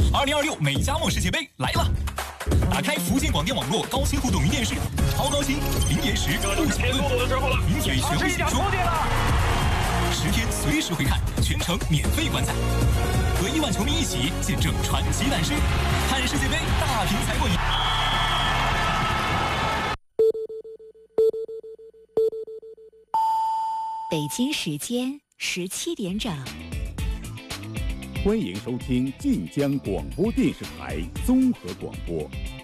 2026美加墨世界杯来了！打开福建广电网络高清互动云电视，超高清、零延时、不抢论，名嘴全部解说，10天随时回看，全程免费观赛，和亿万球迷一起见证传奇诞生，看世界杯大屏才过瘾。 北京时间17点整。 欢迎收听晋江广播电视台综合广播。